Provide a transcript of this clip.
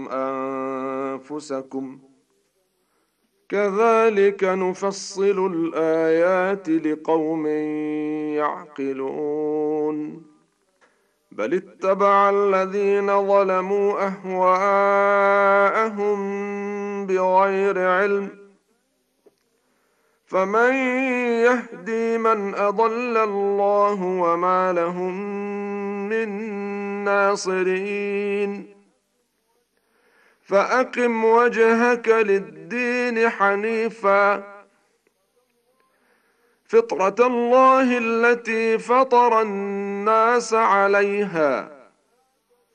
أنفسكم كذلك نفصل الآيات لقوم يعقلون بل اتبع الذين ظلموا أهواءهم بغير علم فمن يهدي من أضل الله وما لهم من ناصرين فأقم وجهك للدين حنيفا فطرة الله التي فطر الناس عليها